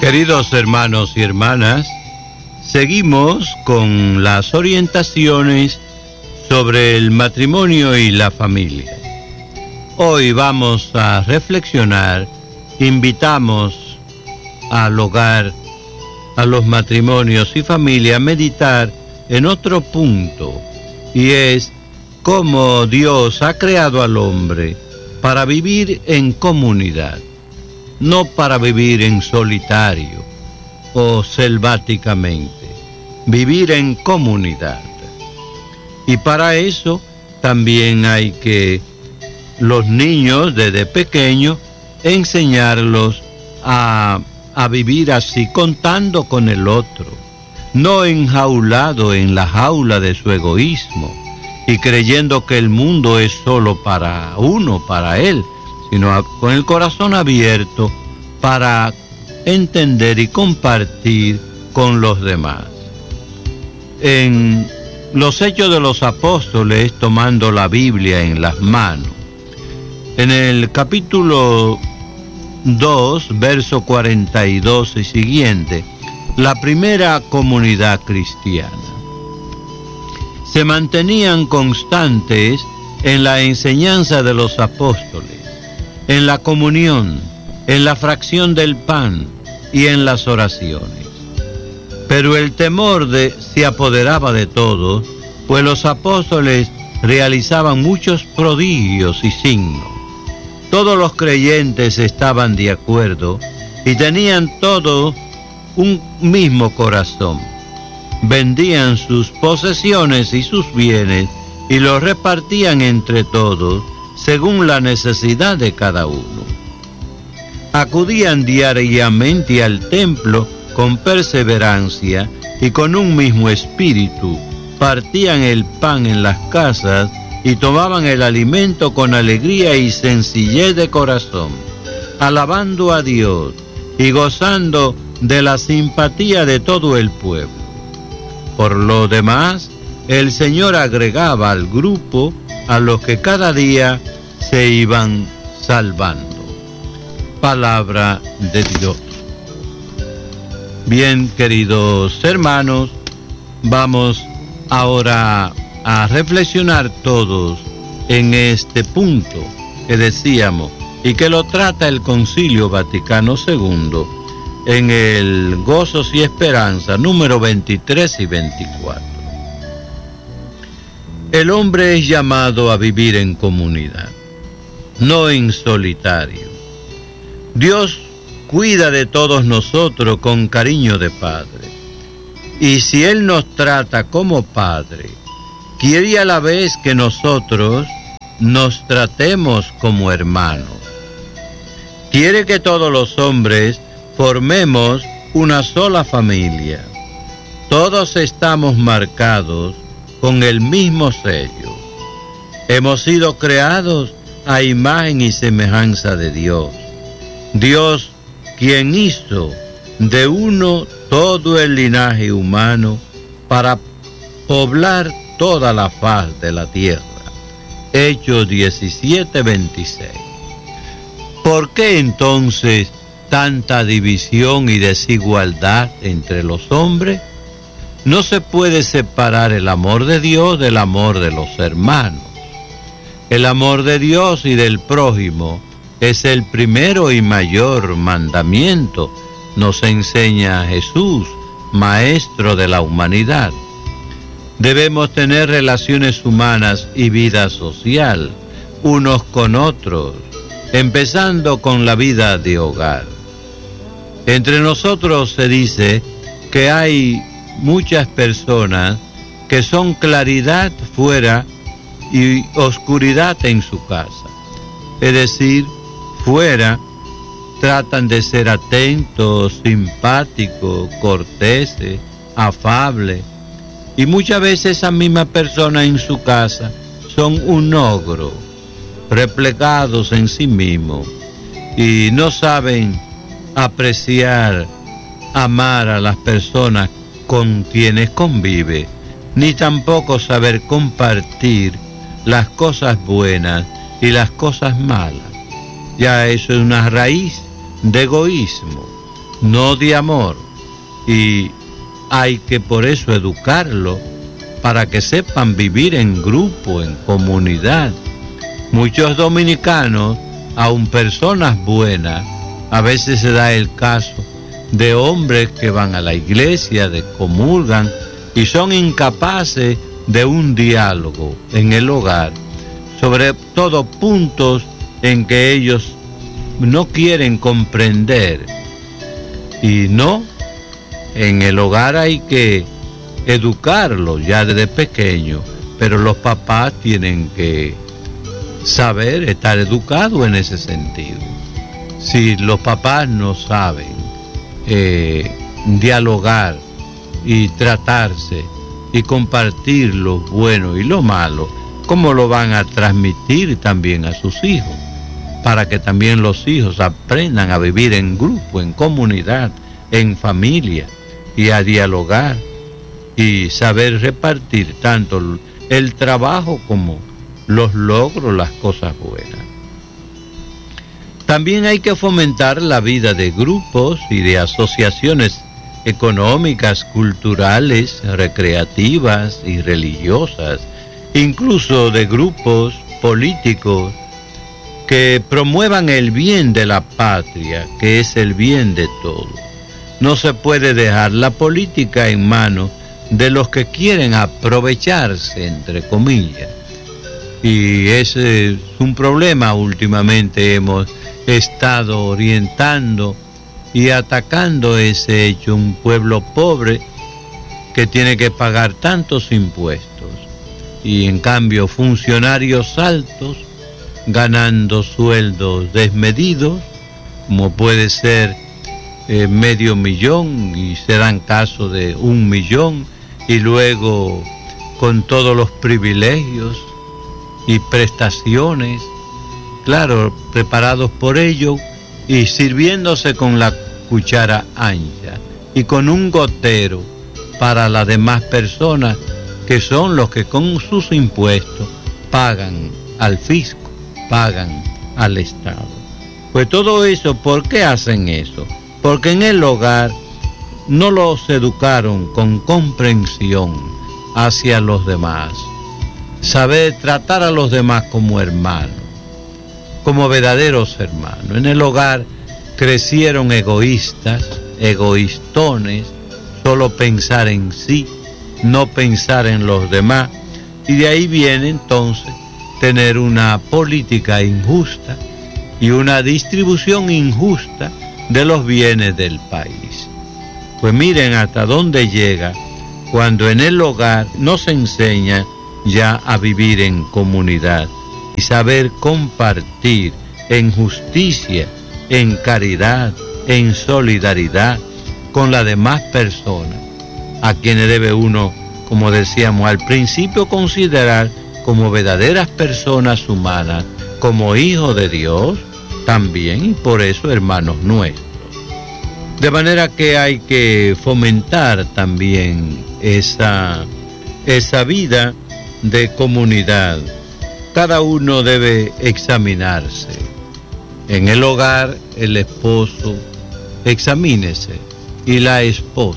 Queridos hermanos y hermanas, seguimos con las orientaciones sobre el matrimonio y la familia. Hoy vamos a reflexionar, invitamos al hogar, a los matrimonios y familia a meditar en otro punto, y es cómo Dios ha creado al hombre para vivir en comunidad, no para vivir en solitario o selváticamente, vivir en comunidad. Y para eso también hay que los niños desde pequeños enseñarlos a vivir así, contando con el otro, no enjaulado en la jaula de su egoísmo y creyendo que el mundo es solo para uno, para él, sino con el corazón abierto para entender y compartir con los demás. En los Hechos de los Apóstoles, tomando la Biblia en las manos, en el capítulo 2, verso 42 y siguiente, la primera comunidad cristiana se mantenían constantes en la enseñanza de los apóstoles, en la comunión, en la fracción del pan y en las oraciones. Pero el temor se apoderaba de todos, pues los apóstoles realizaban muchos prodigios y signos. Todos los creyentes estaban de acuerdo y tenían todos un mismo corazón. Vendían sus posesiones y sus bienes y los repartían entre todos según la necesidad de cada uno. Acudían diariamente al templo con perseverancia y con un mismo espíritu. Partían el pan en las casas y tomaban el alimento con alegría y sencillez de corazón, alabando a Dios y gozando de la simpatía de todo el pueblo. Por lo demás, el Señor agregaba al grupo a los que cada día se iban salvando. Palabra de Dios. Bien, queridos hermanos, vamos ahora a reflexionar todos en este punto que decíamos y que lo trata el Concilio Vaticano II en el Gozos y Esperanza número 23 y 24. El hombre es llamado a vivir en comunidad, no en solitario. Dios cuida de todos nosotros con cariño de padre, y si Él nos trata como padre, quiere a la vez que nosotros nos tratemos como hermanos. Quiere que todos los hombres formemos una sola familia. Todos estamos marcados con el mismo sello. Hemos sido creados a imagen y semejanza de Dios. Dios, quien hizo de uno todo el linaje humano para poblar toda la faz de la tierra. Hechos 17:26. ¿Por qué entonces tanta división y desigualdad entre los hombres? No se puede separar el amor de Dios del amor de los hermanos. El amor de Dios y del prójimo es el primero y mayor mandamiento, nos enseña Jesús, Maestro de la humanidad. Debemos tener relaciones humanas y vida social, unos con otros, empezando con la vida de hogar. Entre nosotros se dice que hay muchas personas que son claridad fuera y oscuridad en su casa. Es decir, fuera tratan de ser atentos, simpáticos, corteses, afables, y muchas veces esa misma persona en su casa son un ogro, replegados en sí mismos, y no saben apreciar, amar a las personas con quienes convive, ni tampoco saber compartir las cosas buenas y las cosas malas. Ya eso es una raíz de egoísmo, no de amor. Y hay que por eso educarlo para que sepan vivir en grupo, en comunidad. Muchos dominicanos, aun personas buenas, a veces se da el caso de hombres que van a la iglesia, de comulgan y son incapaces de un diálogo en el hogar, sobre todo puntos en que ellos no quieren comprender. Y no, en el hogar hay que educarlo ya desde pequeño, pero los papás tienen que saber estar educados en ese sentido. Si los papás no saben dialogar y tratarse y compartir lo bueno y lo malo, ¿cómo lo van a transmitir también a sus hijos? Para que también los hijos aprendan a vivir en grupo, en comunidad, en familia, y a dialogar y saber repartir tanto el trabajo como los logros, las cosas buenas. También hay que fomentar la vida de grupos y de asociaciones económicas, culturales, recreativas y religiosas, incluso de grupos políticos que promuevan el bien de la patria, que es el bien de todos. No se puede dejar la política en manos de los que quieren aprovecharse, entre comillas. Y ese es un problema. Últimamente hemos estado orientando y atacando ese hecho, un pueblo pobre que tiene que pagar tantos impuestos y en cambio funcionarios altos ganando sueldos desmedidos, como puede ser $500,000 y se dan casos de 1,000,000, y luego con todos los privilegios y prestaciones, claro, preparados por ello y sirviéndose con la cuchara ancha y con un gotero para las demás personas que son los que con sus impuestos pagan al fisco, pagan al Estado. Pues todo eso, ¿por qué hacen eso? Porque en el hogar no los educaron con comprensión hacia los demás, saber tratar a los demás como hermanos, como verdaderos hermanos. En el hogar crecieron egoístas, egoístones, solo pensar en sí, no pensar en los demás, y de ahí viene entonces tener una política injusta y una distribución injusta de los bienes del país. Pues miren hasta dónde llega cuando en el hogar no se enseña ya a vivir en comunidad y saber compartir en justicia, en caridad, en solidaridad con las demás personas, a quienes debe uno, como decíamos al principio, considerar como verdaderas personas humanas, como hijos de Dios también, y por eso hermanos nuestros. De manera que hay que fomentar también esa vida de comunidad. Cada uno debe examinarse. En el hogar, el esposo, examínese, y la esposa.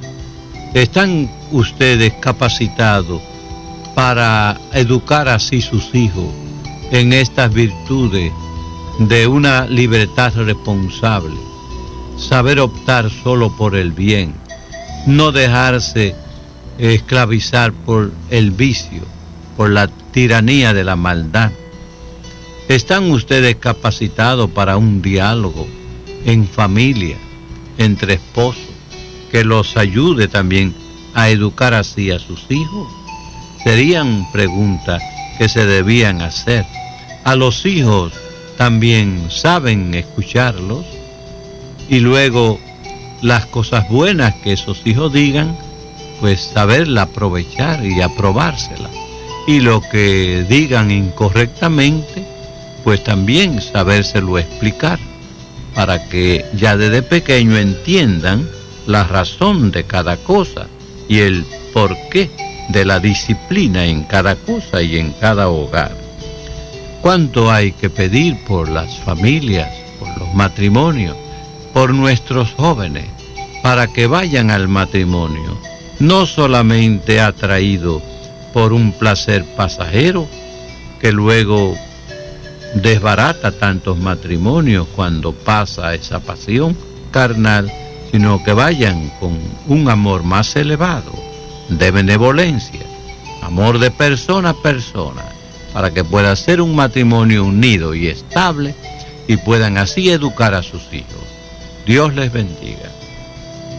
¿Están ustedes capacitados para educar así sus hijos en estas virtudes de una libertad responsable? Saber optar solo por el bien, no dejarse esclavizar por el vicio, por la tiranía de la maldad. ¿Están ustedes capacitados para un diálogo en familia, entre esposos, que los ayude también a educar así a sus hijos? Serían preguntas que se debían hacer. A los hijos también saben escucharlos, y luego las cosas buenas que esos hijos digan, pues saberla aprovechar y aprobárselas. Y lo que digan incorrectamente, pues también sabérselo explicar, para que ya desde pequeño entiendan la razón de cada cosa y el porqué de la disciplina en cada cosa y en cada hogar. ¿Cuánto hay que pedir por las familias, por los matrimonios? por nuestros jóvenes para que vayan al matrimonio, no solamente atraído por un placer pasajero que luego desbarata tantos matrimonios cuando pasa esa pasión carnal, sino que vayan con un amor más elevado, de benevolencia, amor de persona a persona, para que pueda ser un matrimonio unido y estable y puedan así educar a sus hijos. Dios les bendiga.